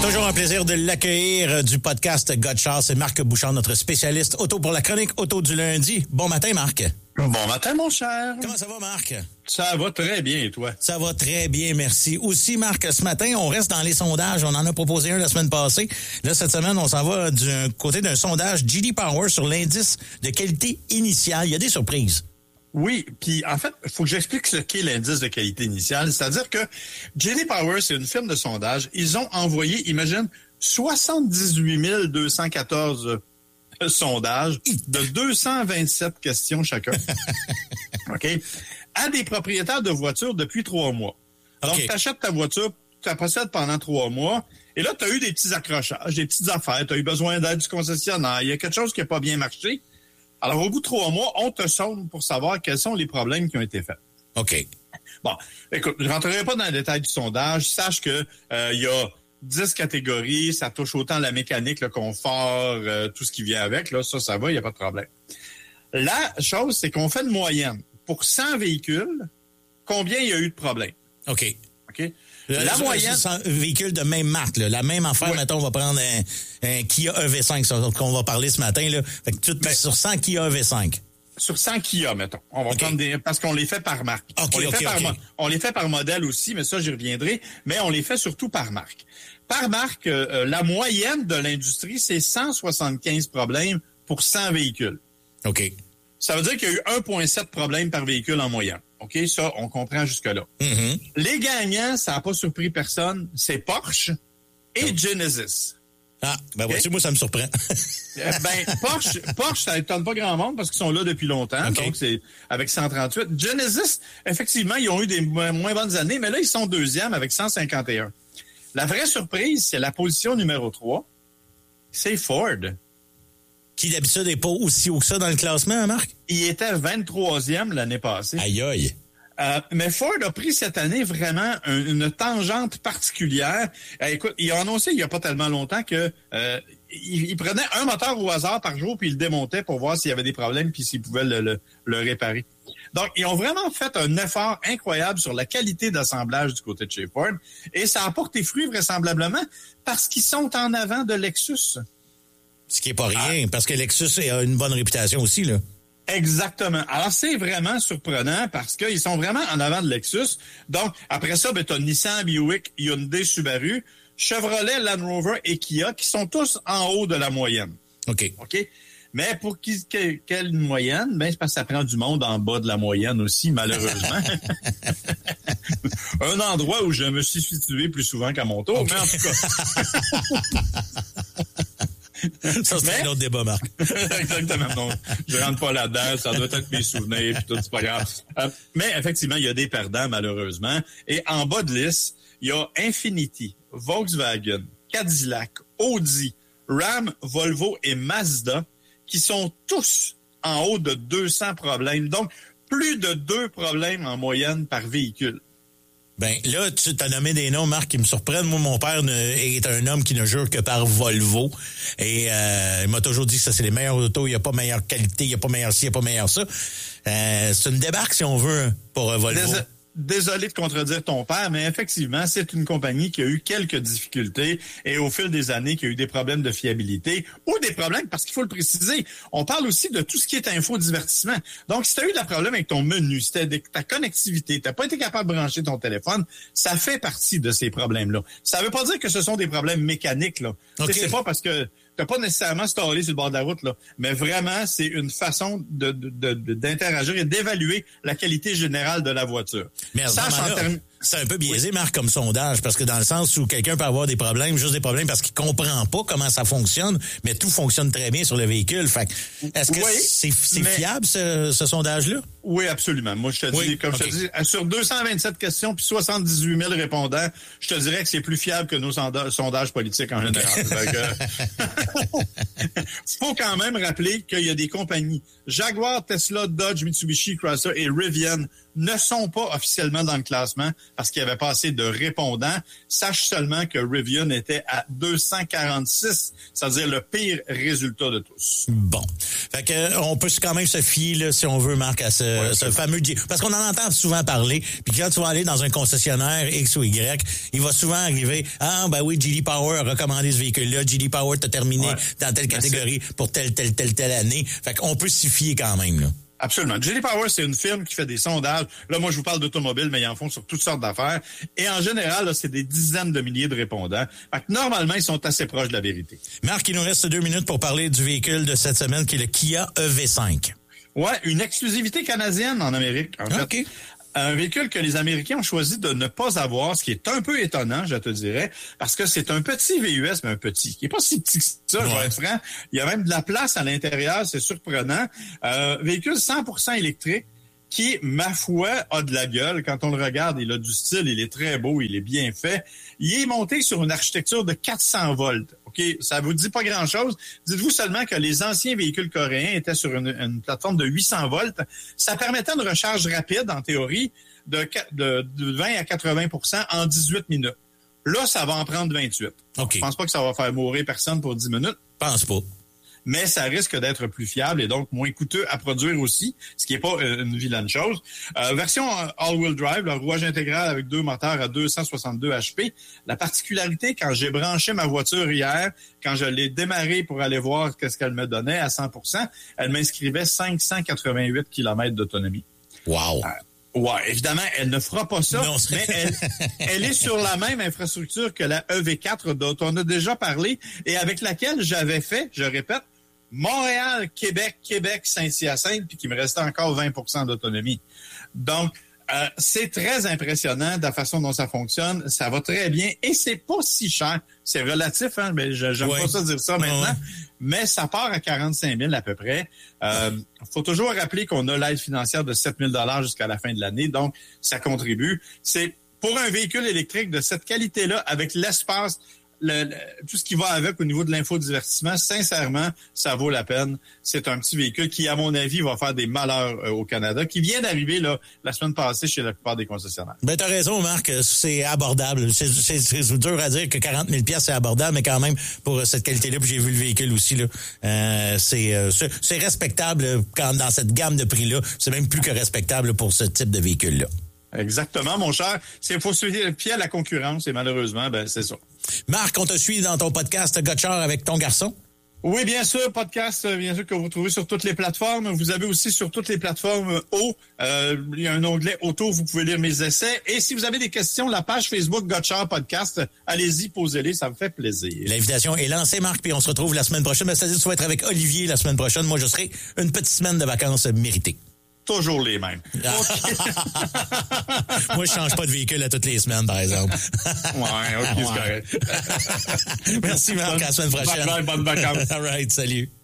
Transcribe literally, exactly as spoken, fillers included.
Toujours un plaisir de l'accueillir du podcast Godchar. C'est Marc Bouchard, notre spécialiste auto pour la chronique auto du lundi. Bon matin, Marc. Bon matin, mon cher. Comment ça va, Marc? Ça va très bien, et toi? Ça va très bien, merci. Aussi, Marc, ce matin, on reste dans les sondages. On en a proposé un la semaine passée. Là, cette semaine, on s'en va du côté d'un sondage J D Power sur l'indice de qualité initiale. Il y a des surprises. Oui, puis en fait, il faut que j'explique ce qu'est l'indice de qualité initiale. C'est-à-dire que J D Power, c'est une firme de sondage. Ils ont envoyé, imagine, soixante-dix-huit mille deux cent quatorze sondages de deux cent vingt-sept questions chacun. OK? À des propriétaires de voitures depuis trois mois. Donc, okay. Tu achètes ta voiture, tu la possèdes pendant trois mois, et là, tu as eu des petits accrochages, des petites affaires, tu as eu besoin d'aide du concessionnaire, il y a quelque chose qui n'a pas bien marché. Alors, au bout de trois mois, on te sonde pour savoir quels sont les problèmes qui ont été faits. OK. Bon, écoute, je ne rentrerai pas dans les détails du sondage. Sache que euh, il y a dix catégories, ça touche autant la mécanique, le confort, euh, tout ce qui vient avec. Là, ça, ça va, il n'y a pas de problème. La chose, c'est qu'on fait une moyenne. Pour cent véhicules, combien il y a eu de problèmes? OK. OK. La, la moyenne... cent véhicules de même marque, là. La même affaire, oui. Mettons, on va prendre un, un Kia E V cinq, ça, qu'on va parler ce matin, là. Fait que tout, ben, sur cent Kia E V cinq. Sur cent Kia, mettons. On va okay. prendre des, parce qu'on les fait par marque. Okay, on, les okay, fait par, okay. on les fait par modèle aussi, mais ça, j'y reviendrai. Mais on les fait surtout par marque. Par marque, euh, la moyenne de l'industrie, c'est cent soixante-quinze problèmes pour cent véhicules. OK. Ça veut dire qu'il y a eu un virgule sept problèmes par véhicule en moyenne. OK? Ça, on comprend jusque-là. Mm-hmm. Les gagnants, ça n'a pas surpris personne, c'est Porsche et oh. Genesis. Ah, ben voici, okay. Moi, ça me surprend. ben, Porsche, Porsche, ça étonne pas grand monde parce qu'ils sont là depuis longtemps. Okay. Donc, c'est avec cent trente-huit. Genesis, effectivement, ils ont eu des moins bonnes années, mais là, ils sont deuxième avec cent cinquante et un. La vraie surprise, c'est la position numéro trois. C'est Ford. Qui d'habitude n'est pas aussi haut que ça dans le classement, hein, Marc? Il était vingt-troisième l'année passée. Aïe aïe. Euh, mais Ford a pris cette année vraiment un, une tangente particulière. Euh, écoute, il a annoncé il n'y a pas tellement longtemps que euh, il, il prenait un moteur au hasard par jour puis il le démontait pour voir s'il y avait des problèmes puis s'il pouvait le, le, le réparer. Donc, ils ont vraiment fait un effort incroyable sur la qualité d'assemblage du côté de chez Ford et ça a porté fruit vraisemblablement parce qu'ils sont en avant de Lexus. Ce qui est pas rien, ah. parce que Lexus a une bonne réputation aussi, là. Exactement. Alors, c'est vraiment surprenant parce qu'ils sont vraiment en avant de Lexus. Donc, après ça, ben, tu as Nissan, Buick, Hyundai, Subaru, Chevrolet, Land Rover et Kia qui sont tous en haut de la moyenne. OK. OK? Mais pour qui, que, quelle moyenne? Ben, c'est parce que ça prend du monde en bas de la moyenne aussi, malheureusement. Un endroit où je me suis situé plus souvent qu'à mon tour, okay. Mais en tout cas... Ça, c'est mais... un autre débat, Marc. Exactement. Non, je rentre pas là-dedans. Ça doit être mes souvenirs, puis tout, c'est pas grave. Euh, mais effectivement, il y a des perdants, malheureusement. Et en bas de liste, il y a Infiniti, Volkswagen, Cadillac, Audi, Ram, Volvo et Mazda qui sont tous en haut de deux cents problèmes. Donc, plus de deux problèmes en moyenne par véhicule. Ben là, tu t'as nommé des noms, Marc, qui me surprennent. Moi, mon père ne, est un homme qui ne jure que par Volvo. Et euh, il m'a toujours dit que ça, c'est les meilleurs autos. Il n'y a pas meilleure qualité, il n'y a pas meilleur ci, il n'y a pas meilleur ça. Euh, c'est une débarque, si on veut, pour euh, Volvo. Dés- Désolé de contredire ton père, mais effectivement, c'est une compagnie qui a eu quelques difficultés et au fil des années, qui a eu des problèmes de fiabilité ou des problèmes, parce qu'il faut le préciser, on parle aussi de tout ce qui est infodivertissement. Donc, si tu as eu des problèmes avec ton menu, si t'as ta connectivité, tu n'as pas été capable de brancher ton téléphone, ça fait partie de ces problèmes-là. Ça ne veut pas dire que ce sont des problèmes mécaniques, là. Okay. C'est pas parce que t'as pas nécessairement stallé sur le bord de la route, là. Mais vraiment, c'est une façon de, de, de, d'interagir et d'évaluer la qualité générale de la voiture. Mais à ce moment-là, term... c'est un peu biaisé, oui. Marc, comme sondage, parce que dans le sens où quelqu'un peut avoir des problèmes, juste des problèmes parce qu'il comprend pas comment ça fonctionne, mais tout fonctionne très bien sur le véhicule. Fait est-ce que oui, c'est, c'est mais... fiable, ce, ce sondage-là? Oui, absolument. Moi, je te oui, dis, comme okay. je te dis, sur deux cent vingt-sept questions puis soixante-dix-huit mille répondants, je te dirais que c'est plus fiable que nos sonda- sondages politiques en général. Il faut quand même rappeler qu'il y a des compagnies, Jaguar, Tesla, Dodge, Mitsubishi, Chrysler et Rivian ne sont pas officiellement dans le classement parce qu'il n'y avait pas assez de répondants. Sache seulement que Rivian était à deux cent quarante-six, c'est-à-dire le pire résultat de tous. Bon. Fait que on peut quand même se fier, là, si on veut, Marc, à ce, ouais, ce fameux... Parce qu'on en entend souvent parler, puis quand tu vas aller dans un concessionnaire X ou Y, il va souvent arriver, ah, ben oui, J D Power a recommandé ce véhicule-là, J D Power t'a terminé ouais. dans telle catégorie Merci. Pour telle, telle, telle, telle année. Fait qu'on peut s'y fier quand même, là. Absolument. J D Power, c'est une firme qui fait des sondages. Là, moi, je vous parle d'automobile, mais ils en font sur toutes sortes d'affaires. Et en général, là, c'est des dizaines de milliers de répondants. Fait que normalement, ils sont assez proches de la vérité. Marc, il nous reste deux minutes pour parler du véhicule de cette semaine, qui est le Kia E V cinq. Ouais, une exclusivité canadienne en Amérique, en fait. OK. Un véhicule que les Américains ont choisi de ne pas avoir, ce qui est un peu étonnant, je te dirais, parce que c'est un petit V U S, mais un petit, qui est pas si petit que ça, ouais. Je vais être franc. Il y a même de la place à l'intérieur, c'est surprenant. Euh, véhicule cent pour cent électrique, qui, ma foi, a de la gueule. Quand on le regarde, il a du style, il est très beau, il est bien fait. Il est monté sur une architecture de quatre cents volts. OK, ça vous dit pas grand-chose. Dites-vous seulement que les anciens véhicules coréens étaient sur une, une plateforme de huit cents volts. Ça permettait une recharge rapide, en théorie, de, de, de vingt à quatre-vingts pour cent en dix-huit minutes. Là, ça va en prendre vingt-huit. Okay. Je pense pas que ça va faire mourir personne pour dix minutes. Pense pas. Mais ça risque d'être plus fiable et donc moins coûteux à produire aussi, ce qui n'est pas une vilaine chose. Euh, version all-wheel drive, le rouage intégral avec deux moteurs à deux cent soixante-deux H P. La particularité, quand j'ai branché ma voiture hier, quand je l'ai démarrée pour aller voir qu'est-ce qu'elle me donnait à cent pour cent, elle m'inscrivait cinq cent quatre-vingt-huit kilomètres d'autonomie. Wow! Euh, Ouais, évidemment, elle ne fera pas ça, non, mais elle, elle est sur la même infrastructure que la E V quatre dont on a déjà parlé et avec laquelle j'avais fait, je répète, Montréal, Québec, Québec, Saint-Hyacinthe, puis qu'il me restait encore vingt pour cent d'autonomie. Donc, euh, c'est très impressionnant de la façon dont ça fonctionne. Ça va très bien et c'est pas si cher. C'est relatif, hein, mais j'aime ouais. pas ça dire ça maintenant. Ouais. Mais ça part à quarante-cinq mille à peu près. Euh, faut toujours rappeler qu'on a l'aide financière de sept mille dollars jusqu'à la fin de l'année, donc ça contribue. C'est pour un véhicule électrique de cette qualité-là, avec l'espace, le, le, tout ce qui va avec au niveau de l'infodivertissement, sincèrement, ça vaut la peine. C'est un petit véhicule qui, à mon avis, va faire des malheurs euh, au Canada, qui vient d'arriver là la semaine passée chez la plupart des concessionnaires. Ben t'as raison, Marc, c'est abordable. C'est, c'est, c'est dur à dire que quarante mille piastres, c'est abordable, mais quand même, pour cette qualité-là, puis j'ai vu le véhicule aussi, là, euh, c'est, euh, c'est, c'est respectable quand dans cette gamme de prix-là. C'est même plus que respectable pour ce type de véhicule-là. Exactement, mon cher. Il faut suivre le pied à la concurrence et malheureusement, ben c'est ça. Marc, on te suit dans ton podcast Gotchard avec ton garçon? Oui, bien sûr, podcast, bien sûr, que vous trouvez sur toutes les plateformes. Vous avez aussi sur toutes les plateformes O, euh, il y a un onglet Auto, vous pouvez lire mes essais. Et si vous avez des questions, la page Facebook Gotchard Podcast, allez-y, posez-les, ça me fait plaisir. L'invitation est lancée, Marc, puis on se retrouve la semaine prochaine. Ben, c'est-à-dire que tu vas être avec Olivier la semaine prochaine. Moi, je serai une petite semaine de vacances méritée. Toujours les mêmes. Okay. Moi, je change pas de véhicule à toutes les semaines, par exemple. Ouais, OK, c'est correct. Merci, Marc. À la semaine prochaine. Bonne vacances. All right, salut.